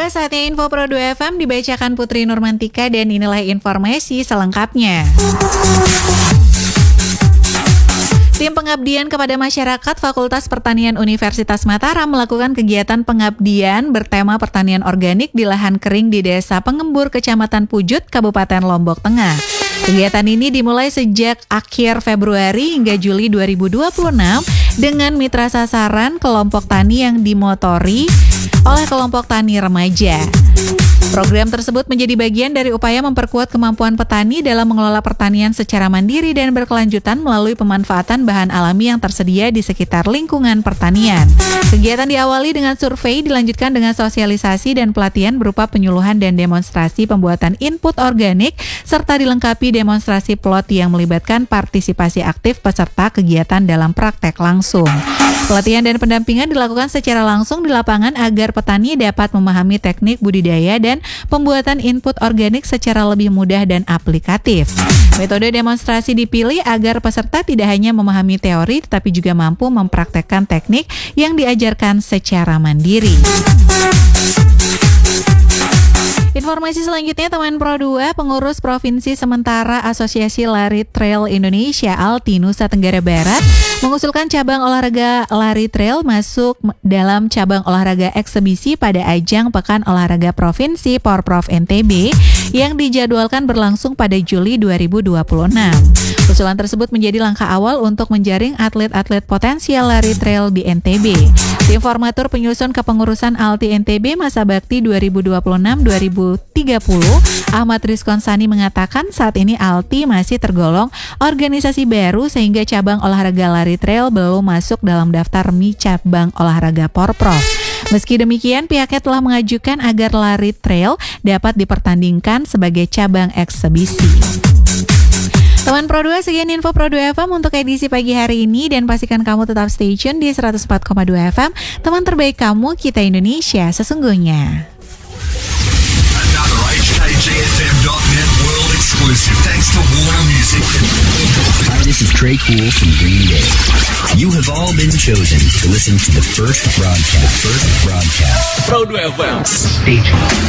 2, saatnya Info Pro 2 FM dibacakan Putri Nurmantika dan inilah informasi selengkapnya. Tim Pengabdian kepada Masyarakat Fakultas Pertanian Universitas Mataram melakukan kegiatan pengabdian bertema pertanian organik di lahan kering di Desa Pengembur, Kecamatan Pujut, Kabupaten Lombok Tengah. Kegiatan ini dimulai sejak akhir Februari hingga Juli 2026 dengan mitra sasaran kelompok tani yang dimotori oleh kelompok tani remaja. Program tersebut menjadi bagian dari upaya memperkuat kemampuan petani dalam mengelola pertanian secara mandiri dan berkelanjutan melalui pemanfaatan bahan alami yang tersedia di sekitar lingkungan pertanian. Kegiatan diawali dengan survei, dilanjutkan dengan sosialisasi dan pelatihan berupa penyuluhan dan demonstrasi pembuatan input organik, serta dilengkapi demonstrasi plot yang melibatkan partisipasi aktif peserta kegiatan dalam praktek langsung. Pelatihan dan pendampingan dilakukan secara langsung di lapangan agar petani dapat memahami teknik budidaya dan pembuatan input organik secara lebih mudah dan aplikatif. Metode demonstrasi dipilih agar peserta tidak hanya memahami teori tetapi juga mampu mempraktekkan teknik yang diajarkan secara mandiri. Informasi selanjutnya, teman Pro 2, pengurus Provinsi Sementara Asosiasi Lari Trail Indonesia ALTI Nusa Tenggara Barat mengusulkan cabang olahraga lari trail masuk dalam cabang olahraga eksebisi pada ajang Pekan Olahraga Provinsi Porprov NTB yang dijadwalkan berlangsung pada Juli 2026. Usulan tersebut menjadi langkah awal untuk menjaring atlet-atlet potensial lari trail di NTB. Tim formatur penyusun kepengurusan ALTI NTB masa bakti 2026-2030 Ahmad Rizkon Sani mengatakan saat ini ALTI masih tergolong organisasi baru sehingga cabang olahraga lari trail belum masuk dalam daftar MI cabang olahraga Porprov. Meski demikian, pihaknya telah mengajukan agar lari trail dapat dipertandingkan sebagai cabang eksebisi. Teman Pro 2, sekian Info Pro 2 FM untuk edisi pagi hari ini dan pastikan kamu tetap stay tune di 104,2 FM. Teman terbaik kamu, kita Indonesia sesungguhnya. HKJFM.net world exclusive thanks to Warner Music. Hi, this is Trey Cool from Green Day. You have all been chosen to listen to the first broadcast. Pro 2 FM. Stay tuned.